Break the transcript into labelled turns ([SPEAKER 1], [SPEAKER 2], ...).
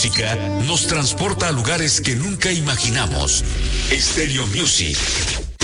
[SPEAKER 1] música nos transporta a lugares que nunca imaginamos. Stereo Music.